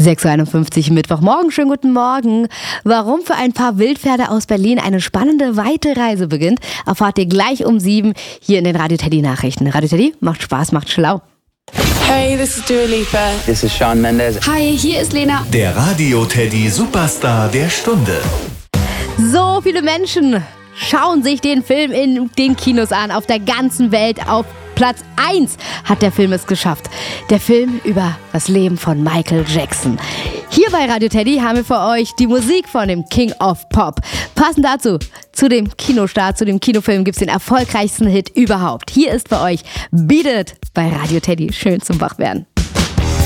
6:51 Uhr Mittwochmorgen, schönen guten Morgen. Warum für ein paar Wildpferde aus Berlin eine spannende, weite Reise beginnt, erfahrt ihr gleich um 7 hier in den Radio Teddy Nachrichten. Radio Teddy macht Spaß, macht schlau. Hey, this is Dua Lipa. This is Shawn Mendes. Hi, hier ist Lena. Der Radio Teddy Superstar der Stunde. So viele Menschen schauen sich den Film in den Kinos an, auf der ganzen Welt. Auf Platz 1 hat der Film es geschafft. Der Film über das Leben von Michael Jackson. Hier bei Radio Teddy haben wir für euch die Musik von dem King of Pop. Passend dazu, zu dem Kinostart, zu dem Kinofilm gibt es den erfolgreichsten Hit überhaupt. Hier ist für euch Beat It bei Radio Teddy. Schön zum Wachwerden.